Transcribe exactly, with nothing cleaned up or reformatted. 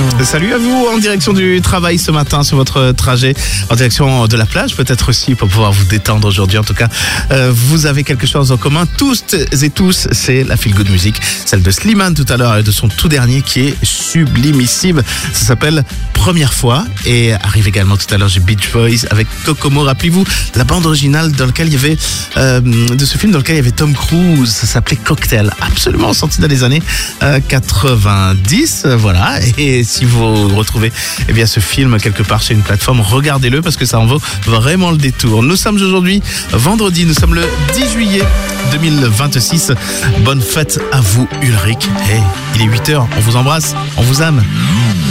Salut à vous, en direction du travail ce matin sur votre trajet, en direction de la plage peut-être aussi pour pouvoir vous détendre aujourd'hui. En tout cas, euh, vous avez quelque chose en commun, tous et tous, c'est la feel good music, celle de Slimane tout à l'heure et de son tout dernier qui est sublimissime. Ça s'appelle Première fois et arrive également tout à l'heure j'ai Beach Boys avec Kokomo. Rappelez-vous la bande originale dans laquelle il y avait euh, de ce film dans lequel il y avait Tom Cruise, ça s'appelait Cocktail, absolument sorti dans les années euh, quatre-vingt-dix, voilà. Et si vous retrouvez eh bien ce film quelque part chez une plateforme, regardez-le parce que ça en vaut vraiment le détour. Nous sommes aujourd'hui vendredi, nous sommes le dix juillet deux mille vingt-six. Bonne fête à vous Ulrich. Hey, il est huit heures, on vous embrasse, on vous aime.